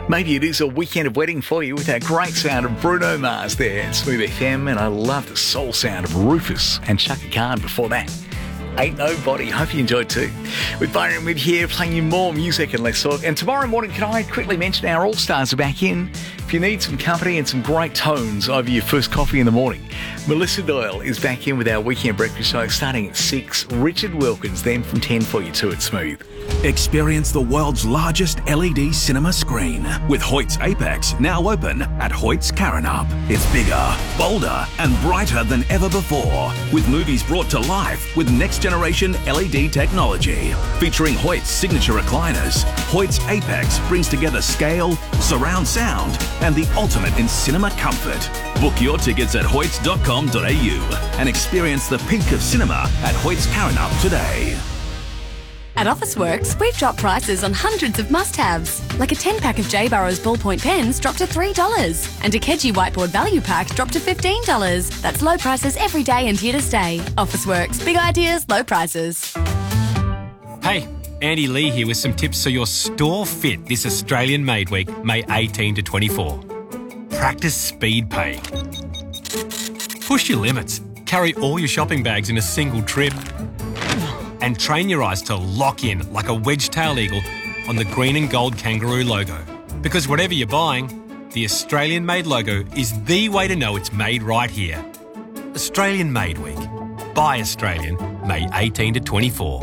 Maybe it is a weekend of wedding for you with that great sound of Bruno Mars there at Smooth FM, and I love the soul sound of Rufus and Chaka Khan before that. Ain't Nobody. Hope you enjoyed too. With Byron Wood here, playing you more music and less talk. And tomorrow morning, can I quickly mention our All-Stars are back in? If you need some company and some great tones over your first coffee in the morning, Melissa Doyle is back in with our weekend breakfast show starting at 6. Richard Wilkins then from 10 for you too at Smooth. Experience the world's largest LED cinema screen with Hoyt's Apex now open at Hoyt's Karrinyup. It's bigger, bolder and brighter than ever before, with movies brought to life with next-generation LED technology. Featuring Hoyt's signature recliners, Hoyt's Apex brings together scale, surround sound and the ultimate in cinema comfort. Book your tickets at hoyts.com.au and experience the pink of cinema at Hoyt's Karrinyup today. At Officeworks, we've dropped prices on hundreds of must-haves, like a 10-pack of J. Burrows ballpoint pens dropped to $3 and a Keji whiteboard value pack dropped to $15. That's low prices every day and here to stay. Officeworks, big ideas, low prices. Hey, Andy Lee here with some tips so your store fit this Australian Made Week, May 18 to 24. Practice speed pay. Push your limits. Carry all your shopping bags in a single trip. And train your eyes to lock in like a wedge-tailed eagle on the green and gold kangaroo logo. Because whatever you're buying, the Australian-made logo is the way to know it's made right here. Australian Made Week. Buy Australian, May 18 to 24.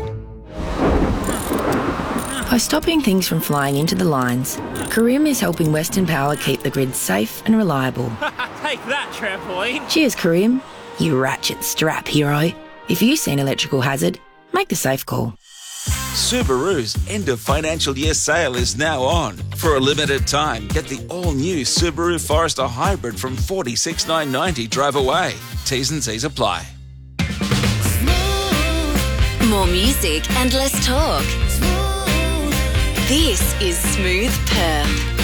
By stopping things from flying into the lines, Carim is helping Western Power keep the grid safe and reliable. Take that, trampoline! Cheers, Carim, you ratchet strap hero. If you see an electrical hazard, make the safe call. Subaru's end of financial year sale is now on. For a limited time, get the all-new Subaru Forester Hybrid from $46,990 drive away. T's and C's apply. More music and less talk. This is Smooth Perth.